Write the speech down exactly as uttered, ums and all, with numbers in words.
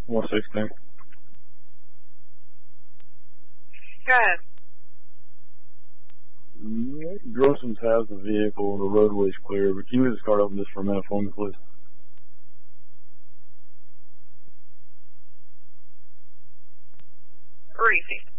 one sixteen. Go ahead. Grossman's has the vehicle, the roadway's clear, but can you just start open this for a minute for me, please? Reefy.